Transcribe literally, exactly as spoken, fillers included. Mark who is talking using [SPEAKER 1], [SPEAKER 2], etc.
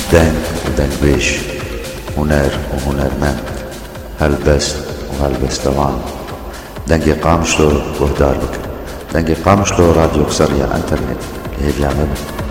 [SPEAKER 1] دنگ ودنگبيش، هنر وهنرمند، هلبست وهلبستوان. دنگی قامشلو وهدار بك، دنگی قامشلو راديو قصرية انترنت لهيدي عمل.